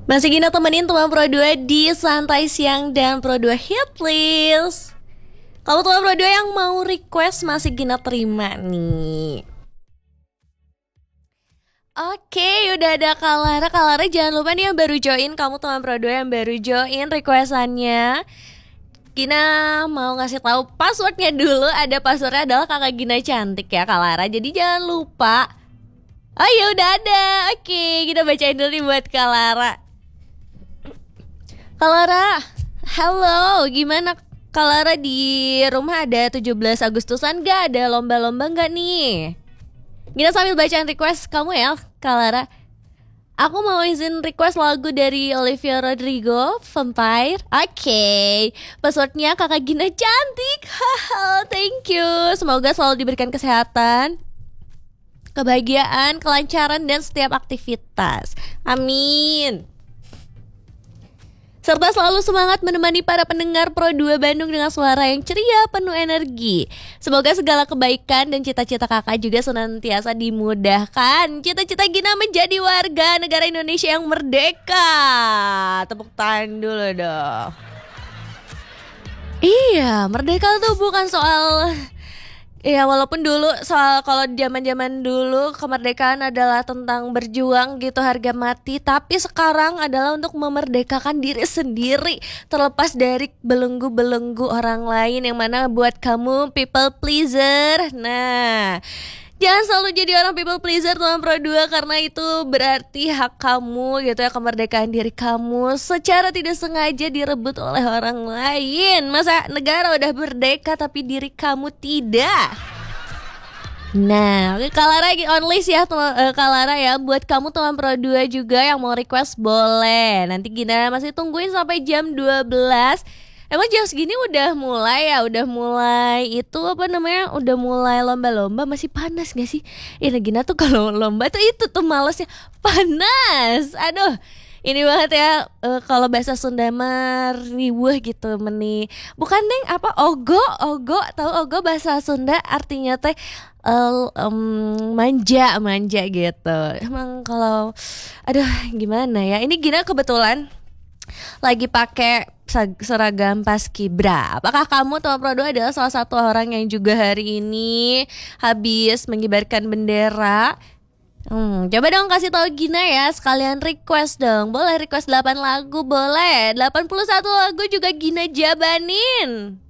Masih Gina temenin teman Pro 2 di Santai Siang dan Pro 2 Hit List. Kalau teman Pro 2 yang mau request masih Gina terima nih. Oke, udah ada Kalara. Kalara jangan lupa nih yang baru join, kamu teman Pro 2 yang baru join requestannya. Gina mau ngasih tahu passwordnya dulu. Ada passwordnya adalah kakak Gina cantik ya Kalara. Jadi jangan lupa. Oh ya udah ada. Oke, kita bacain dulu nih buat Kalara. Kalara, halo, gimana Kalara di rumah ada 17 Agustusan gak? Ada lomba-lomba gak nih? Gina sambil bacaan request kamu ya Kalara. Aku mau izin request lagu dari Olivia Rodrigo, Vampire. Oke, passwordnya kakak Gina cantik. Haha, thank you. Semoga selalu diberikan kesehatan, kebahagiaan, kelancaran, dan setiap aktivitas. Amin. Serta selalu semangat menemani para pendengar Pro 2 Bandung dengan suara yang ceria, penuh energi. Semoga segala kebaikan dan cita-cita kakak juga senantiasa dimudahkan. Cita-cita Gina menjadi warga negara Indonesia yang merdeka. Tepuk tangan dulu dong. Iya, merdeka tuh bukan soal... Ya walaupun dulu soal kalau zaman-zaman dulu kemerdekaan adalah tentang berjuang gitu harga mati, tapi sekarang adalah untuk memerdekakan diri sendiri terlepas dari belenggu-belenggu orang lain yang mana buat kamu people pleaser. Nah, jangan selalu jadi orang people pleaser teman Pro 2 karena itu berarti hak kamu gitu ya, kemerdekaan diri kamu secara tidak sengaja direbut oleh orang lain. Masa negara udah merdeka tapi diri kamu tidak? Nah, Kalara on list ya Kalara ya. Buat kamu teman Pro 2 juga yang mau request boleh. Nanti Gina masih tungguin sampai jam 12. Emang jam segini udah mulai ya, udah mulai itu apa namanya, udah mulai lomba-lomba. Masih panas gak sih? Gina tuh kalau lomba tuh itu tuh malesnya, panas. Aduh, ini banget ya, kalau bahasa Sunda mah riweuh gitu meni. Bukan deng apa ogo, tahu ogo bahasa Sunda artinya teh manja gitu. Emang kalau aduh gimana ya, ini Gina kebetulan lagi pakai seragam paskibra. Apakah kamu teman Pro 2 adalah salah satu orang yang juga hari ini habis mengibarkan bendera? Coba dong kasih tahu Gina ya, sekalian request dong. Boleh request 8 lagu, boleh 81 lagu juga Gina jabanin.